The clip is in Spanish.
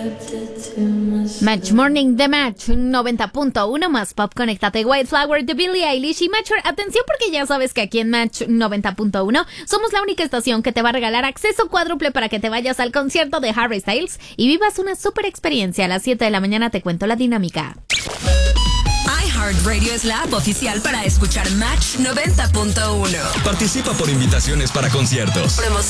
Match Morning de Match 90.1 más pop. Conéctate. White Flower de Billie Eilish y Match. Atención, porque ya sabes que aquí en Match 90.1 somos la única estación que te va a regalar acceso cuádruple para que te vayas al concierto de Harry Styles y vivas una super experiencia. A las 7 de la mañana te cuento la dinámica. iHeartRadio es la app oficial para escuchar Match 90.1. Participa por invitaciones para conciertos,